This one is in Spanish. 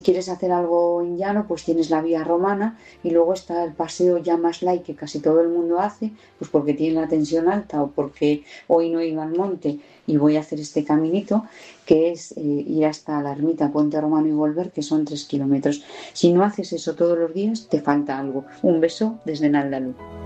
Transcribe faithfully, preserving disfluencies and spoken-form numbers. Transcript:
quieres hacer algo en llano, pues tienes la vía romana y luego está el paseo ya más light que casi todo el mundo hace, pues porque tiene la tensión alta o porque hoy no iba al monte y voy a hacer este caminito, que es eh, ir hasta la ermita Puente Romano y volver, que son tres kilómetros. Si no haces eso todos los días, te falta algo. Un beso desde Naldalú.